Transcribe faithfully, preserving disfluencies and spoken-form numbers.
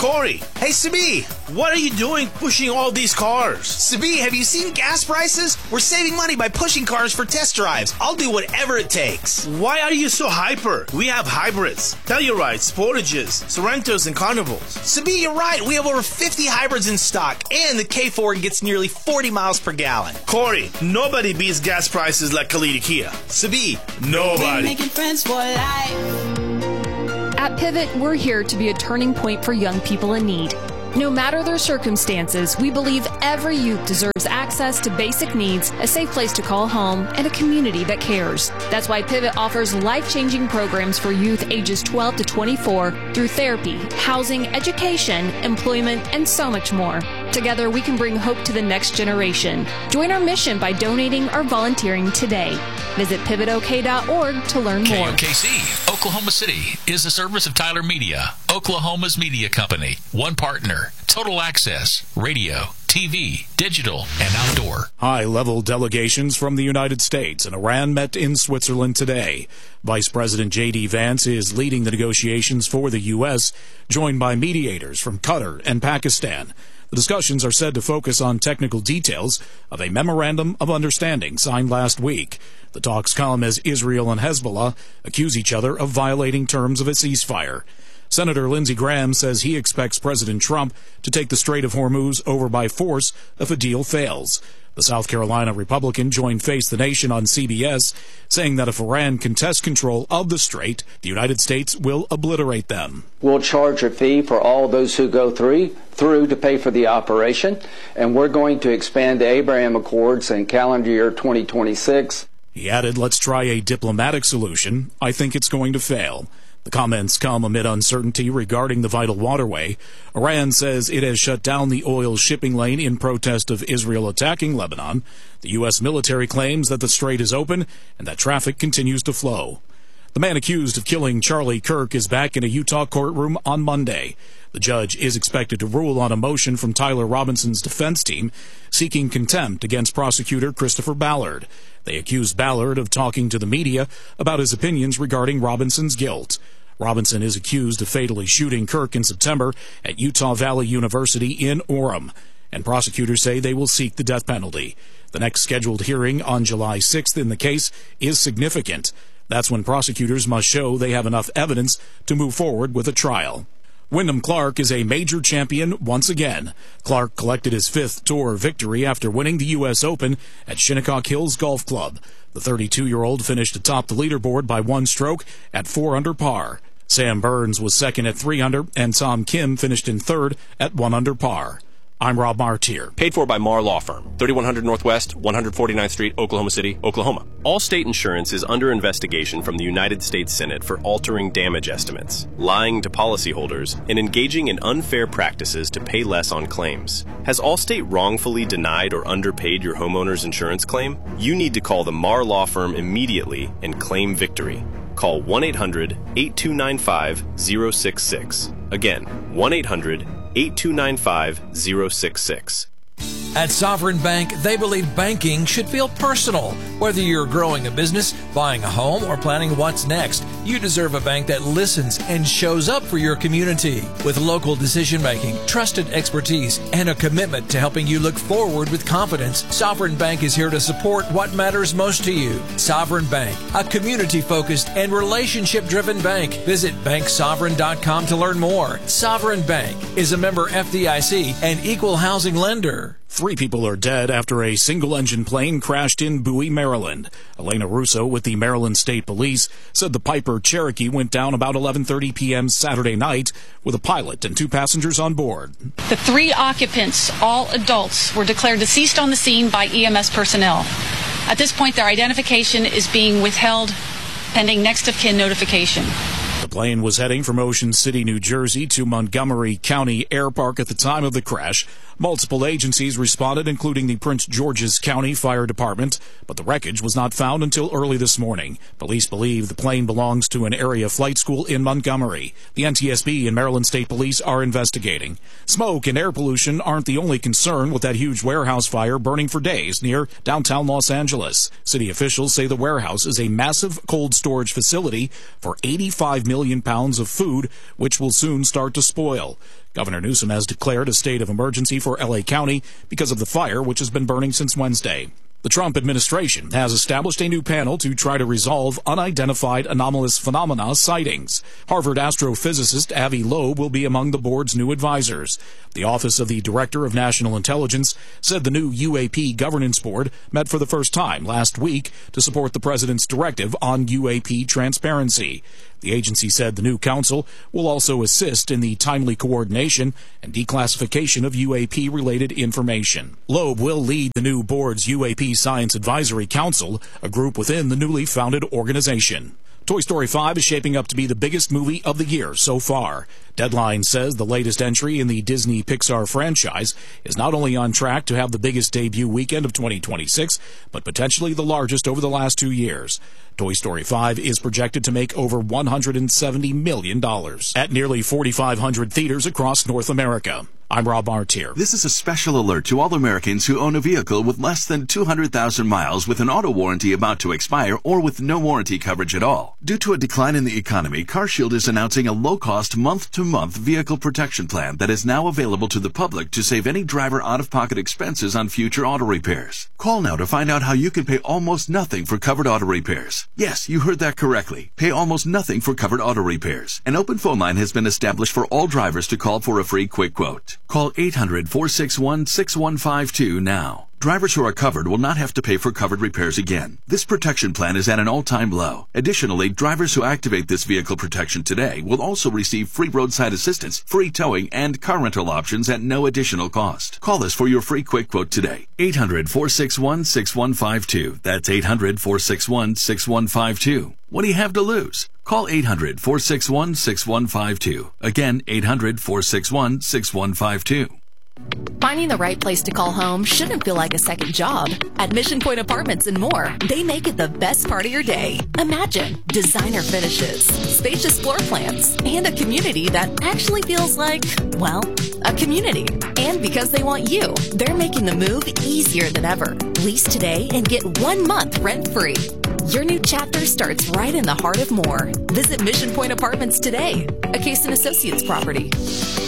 Corey. Hey, Sabi. What are you doing pushing all these cars? Sabi, have you seen gas prices? We're saving money by pushing cars for test drives. I'll do whatever it takes. Why are you so hyper? We have hybrids, Tellurides, Sportages, Sorrentos, and Carnivals. Sabi, you're right. We have over fifty hybrids in stock, and the K four gets nearly forty miles per gallon. Corey, nobody beats gas prices like Khalid Kia. Sabi, nobody. Making friends for life. At Pivot, we're here to be a turning point for young people in need. No matter their circumstances, we believe every youth deserves access to basic needs, a safe place to call home, and a community that cares. That's why Pivot offers life-changing programs for youth ages twelve to twenty-four through therapy, housing, education, employment, and so much more. Together, we can bring hope to the next generation. Join our mission by donating or volunteering today. Visit pivot o k dot org to learn more. K O K C, Oklahoma City, is a service of Tyler Media, Oklahoma's media company. One partner, total access, radio, T V, digital, and outdoor. High-level delegations from the United States and Iran met in Switzerland today. Vice President J D Vance is leading the negotiations for the U S, joined by mediators from Qatar and Pakistan. The discussions are said to focus on technical details of a memorandum of understanding signed last week. The talks come as Israel and Hezbollah accuse each other of violating terms of a ceasefire. Senator Lindsey Graham says he expects President Trump to take the Strait of Hormuz over by force if a deal fails. The South Carolina Republican joined Face the Nation on C B S, saying that if Iran contests control of the strait, the United States will obliterate them. We'll charge a fee for all those who go through, through to pay for the operation, and we're going to expand the Abraham Accords in calendar year twenty twenty-six. He added, let's try a diplomatic solution. I think it's going to fail. The comments come amid uncertainty regarding the vital waterway. Iran says it has shut down the oil shipping lane in protest of Israel attacking Lebanon. The U S military claims that the strait is open and that traffic continues to flow. The man accused of killing Charlie Kirk is back in a Utah courtroom on Monday. The judge is expected to rule on a motion from Tyler Robinson's defense team seeking contempt against prosecutor Christopher Ballard. They accused Ballard of talking to the media about his opinions regarding Robinson's guilt. Robinson is accused of fatally shooting Kirk in September at Utah Valley University in Orem, and prosecutors say they will seek the death penalty. The next scheduled hearing on July sixth in the case is significant. That's when prosecutors must show they have enough evidence to move forward with a trial. Wyndham Clark is a major champion once again. Clark collected his fifth tour victory after winning the U S Open at Shinnecock Hills Golf Club. The thirty-two-year-old finished atop the leaderboard by one stroke at four under par. Sam Burns was second at three under, and Tom Kim finished in third at one under par. I'm Rob Martier. Paid for by Marr Law Firm, thirty-one hundred Northwest, one forty-ninth Street, Oklahoma City, Oklahoma. Allstate Insurance is under investigation from the United States Senate for altering damage estimates, lying to policyholders, and engaging in unfair practices to pay less on claims. Has Allstate wrongfully denied or underpaid your homeowner's insurance claim? You need to call the Marr Law Firm immediately and claim victory. Call one eight hundred, eight two nine five, zero six six. Again, one eight hundred, eight two nine five, zero six six. At Sovereign Bank, they believe banking should feel personal. Whether you're growing a business, buying a home, or planning what's next, you deserve a bank that listens and shows up for your community. With local decision-making, trusted expertise, and a commitment to helping you look forward with confidence, Sovereign Bank is here to support what matters most to you. Sovereign Bank, a community-focused and relationship-driven bank. Visit bank sovereign dot com to learn more. Sovereign Bank is a member F D I C and equal housing lender. Three people are dead after a single-engine plane crashed in Bowie, Maryland. Elena Russo with the Maryland State Police said the Piper Cherokee went down about eleven thirty p.m. Saturday night with a pilot and two passengers on board. The three occupants, all adults, were declared deceased on the scene by E M S personnel. At this point, their identification is being withheld pending next of kin notification. The plane was heading from Ocean City, New Jersey to Montgomery County Air Park at the time of the crash. Multiple agencies responded, including the Prince George's County Fire Department, but the wreckage was not found until early this morning. Police believe the plane belongs to an area flight school in Montgomery. The N T S B and Maryland State Police are investigating. Smoke and air pollution aren't the only concern with that huge warehouse fire burning for days near downtown Los Angeles. City officials say the warehouse is a massive cold storage facility for eighty-five million pounds of food, which will soon start to spoil. Governor Newsom has declared a state of emergency for L A County because of the fire, which has been burning since Wednesday. The Trump administration has established a new panel to try to resolve unidentified anomalous phenomena sightings. Harvard astrophysicist Avi Loeb will be among the board's new advisors. The Office of the Director of National Intelligence said the new U A P Governance Board met for the first time last week to support the president's directive on U A P transparency. The agency said the new council will also assist in the timely coordination and declassification of U A P-related information. Loeb will lead the new board's U A P Science Advisory Council, a group within the newly founded organization. Toy Story five is shaping up to be the biggest movie of the year so far. Deadline says the latest entry in the Disney Pixar franchise is not only on track to have the biggest debut weekend of twenty twenty-six, but potentially the largest over the last two years. Toy Story five is projected to make over one hundred seventy million dollars at nearly forty-five hundred theaters across North America. I'm Rob Martier. This is a special alert to all Americans who own a vehicle with less than two hundred thousand miles with an auto warranty about to expire or with no warranty coverage at all. Due to a decline in the economy, CarShield is announcing a low-cost month-to-month vehicle protection plan that is now available to the public to save any driver out-of-pocket expenses on future auto repairs. Call now to find out how you can pay almost nothing for covered auto repairs. Yes, you heard that correctly. Pay almost nothing for covered auto repairs. An open phone line has been established for all drivers to call for a free quick quote. Call eight hundred, four six one, six one five two now. Drivers who are covered will not have to pay for covered repairs again. This protection plan is at an all-time low. Additionally, drivers who activate this vehicle protection today will also receive free roadside assistance, free towing, and car rental options at no additional cost. Call us for your free quick quote today. eight hundred, four six one, six one five two. That's eight hundred, four six one, six one five two. What do you have to lose? Call eight hundred, four six one, six one five two. Again, eight hundred, four six one, six one five two. Finding the right place to call home shouldn't feel like a second job. At Mission Point Apartments and more, they make it the best part of your day. Imagine designer finishes, spacious floor plans, and a community that actually feels like, well, a community. And because they want you, they're making the move easier than ever. Lease today and get one month rent-free. Your new chapter starts right in the heart of Moore. Visit Mission Point Apartments today, a Case and Associates property.